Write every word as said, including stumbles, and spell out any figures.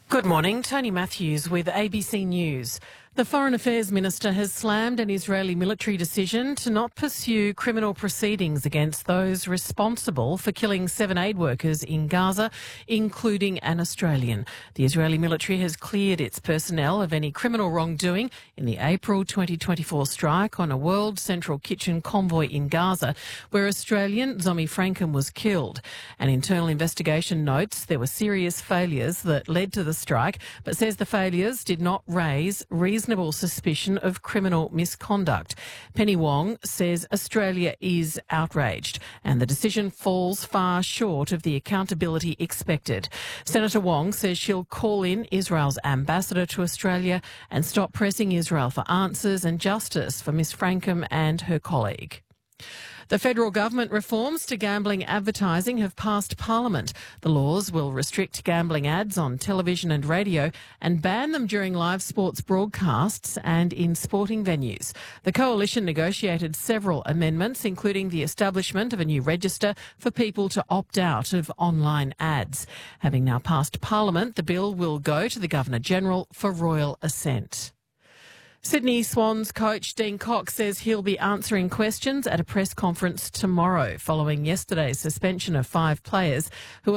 Good morning, Tony Matthews with A B C News. The Foreign Affairs Minister has slammed an Israeli military decision to not pursue criminal proceedings against those responsible for killing seven aid workers in Gaza, including an Australian. The Israeli military has cleared its personnel of any criminal wrongdoing in the April twenty twenty-four strike on a World Central Kitchen convoy in Gaza, where Australian Zomi Frankham was killed. An internal investigation notes there were serious failures that led to the strike, but says the failures did not raise reasonable suspicion of criminal misconduct. Penny Wong says Australia is outraged and the decision falls far short of the accountability expected. Senator Wong says she'll call in Israel's ambassador to Australia and stop pressing Israel for answers and justice for Miss Frankham and her colleague. The federal government reforms to gambling advertising have passed Parliament. The laws will restrict gambling ads on television and radio and ban them during live sports broadcasts and in sporting venues. The coalition negotiated several amendments, including the establishment of a new register for people to opt out of online ads. Having now passed Parliament, the bill will go to the Governor-General for royal assent. Sydney Swans coach Dean Cox says he'll be answering questions at a press conference tomorrow following yesterday's suspension of five players who